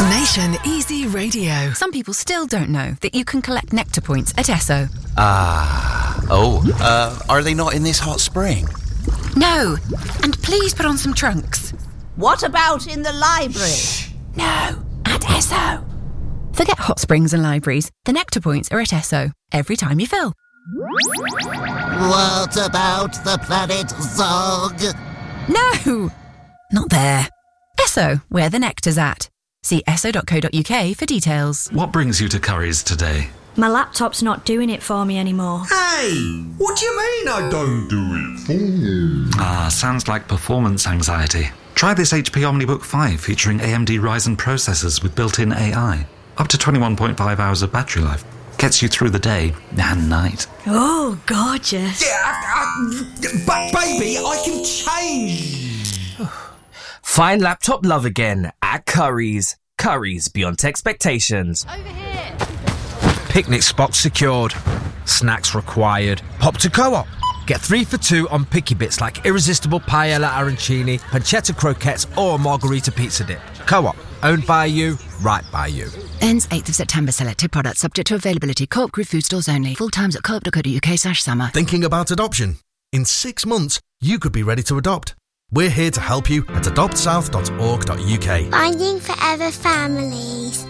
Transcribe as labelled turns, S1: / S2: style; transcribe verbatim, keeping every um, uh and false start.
S1: Nation Easy Radio.
S2: Some people still don't know that you can collect Nectar points at Esso.
S3: Ah. Oh, uh, are they not in this hot spring?
S2: No. And please put on some trunks.
S4: What about in the library?
S2: Shh. No. At Esso. Forget hot springs and libraries. The Nectar points are at Esso. Every time you fill.
S5: What about the planet Zog?
S2: No. Not there. Esso, where the nectar's at. See esso dot co dot uk for details.
S6: What brings you to Curry's today?
S7: My laptop's not doing it for me anymore.
S8: Hey, what do you mean I don't do it for you?
S6: Ah, sounds like performance anxiety. Try this H P OmniBook five featuring A M D Ryzen processors with built-in A I. Up to twenty-one point five hours of battery life. Gets you through the day and night.
S7: Oh, gorgeous.
S8: Yeah, I, I, but baby, I can change.
S9: Find laptop love again at Curry's. Curry's beyond expectations.
S10: Over here.
S11: Picnic spot secured. Snacks required. Hop to Co-op. Get three for two on picky bits like irresistible paella arancini, pancetta croquettes or margarita pizza dip. Co-op. Owned by you, right by you.
S2: Ends eighth of September. Selected products subject to availability. Co-op Group food stores only. Full times at co op dot co dot uk slash summer.
S12: Thinking about adoption? In six months, you could be ready to adopt. We're here to help you at adopt south dot org dot uk.
S13: Finding Forever Families.